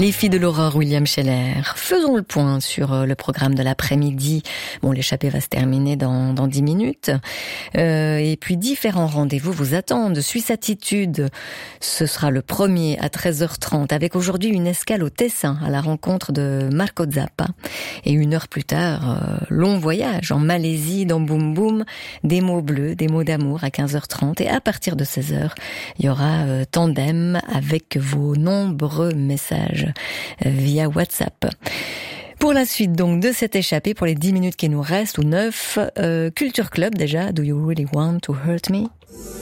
Les filles de l'aurore, William Scheller. Faisons le point sur le programme de l'après-midi. Bon, l'échappée va se terminer dans 10 minutes. Et puis, différents rendez-vous vous attendent. Suisse Attitude, ce sera le premier à 13h30, avec aujourd'hui une escale au Tessin, à la rencontre de Marco Zappa. Et 1 heure plus tard, long voyage en Malaisie, dans Boum Boum, des mots bleus, des mots d'amour à 15h30. Et à partir de 16h, il y aura Tandem avec vos nombreux messages via WhatsApp. Pour la suite donc de cette échappée, pour les 10 minutes qui nous restent, ou 9, Culture Club déjà, Do You Really Want to Hurt Me?